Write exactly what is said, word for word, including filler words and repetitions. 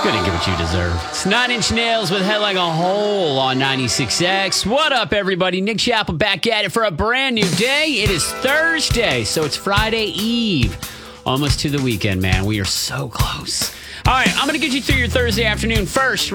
Gonna get what you deserve. It's Nine Inch Nails with Head Like a Hole on ninety-six X. What up, everybody? Nick Chappell back at it for a brand new day. It is Thursday, so it's Friday Eve. Almost to the weekend, man. We are so close. All right, I'm gonna get you through your Thursday afternoon first.